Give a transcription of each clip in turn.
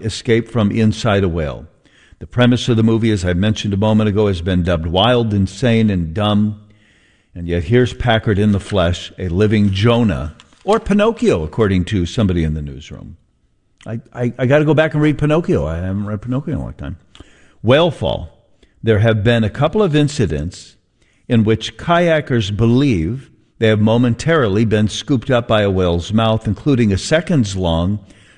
escape from inside a whale. The premise of the movie, as I mentioned a moment ago, has been dubbed wild, insane, and dumb. And yet here's Packard in the flesh, a living Jonah, or Pinocchio, according to somebody in the newsroom. I got to go back and read Pinocchio. I haven't read Pinocchio in a long time. Whalefall. There have been a couple of incidents in which kayakers believe they have momentarily been scooped up by a whale's mouth, including a seconds-long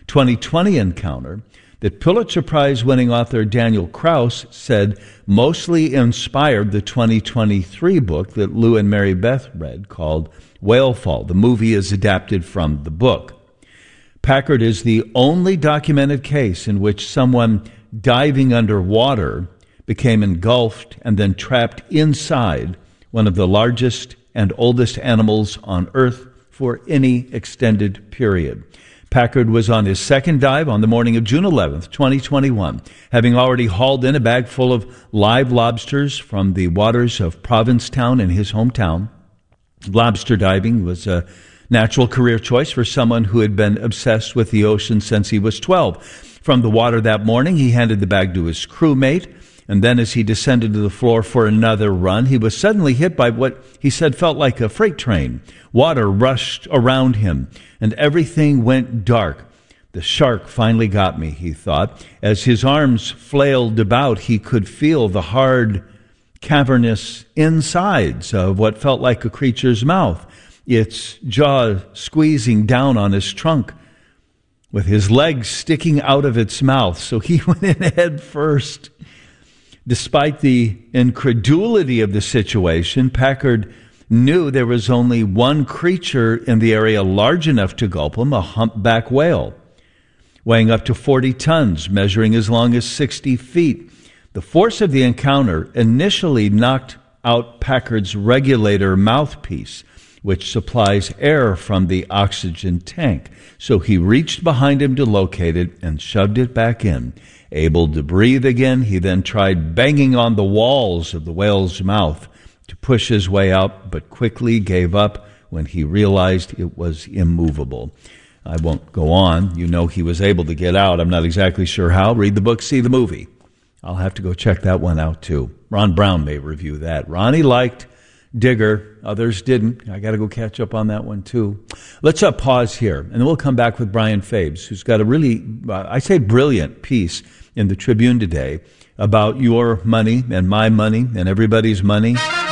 2020 encounter that Pulitzer Prize-winning author Daniel Krauss said mostly inspired the 2023 book that Lou and Mary Beth read called Whalefall. The movie is adapted from the book. Packard is the only documented case in which someone diving underwater became engulfed and then trapped inside one of the largest and oldest animals on Earth for any extended period. Packard was on his second dive on the morning of June 11th, 2021, having already hauled in a bag full of live lobsters from the waters of Provincetown in his hometown. Lobster diving was a natural career choice for someone who had been obsessed with the ocean since he was 12. From the water that morning, he handed the bag to his crewmate, and then as he descended to the floor for another run, he was suddenly hit by what he said felt like a freight train. Water rushed around him, and everything went dark. The shark finally got me, he thought. As his arms flailed about, he could feel the hard, cavernous insides of what felt like a creature's mouth, its jaw squeezing down on his trunk, with his legs sticking out of its mouth. So he went in head first. Despite the incredulity of the situation, Packard knew there was only one creature in the area large enough to gulp him, a humpback whale, weighing up to 40 tons, measuring as long as 60 feet. The force of the encounter initially knocked out Packard's regulator mouthpiece, which supplies air from the oxygen tank. So he reached behind him to locate it and shoved it back in. Able to breathe again, he then tried banging on the walls of the whale's mouth to push his way out, but quickly gave up when he realized it was immovable. I won't go on. You know he was able to get out. I'm not exactly sure how. Read the book, see the movie. I'll have to go check that one out too. Ron Brown may review that. Ronnie liked Digger. Others didn't. I got to go catch up on that one too. Let's pause here, and then we'll come back with Brian Fabes, who's got a really, I say brilliant piece in the Tribune today about your money and my money and everybody's money.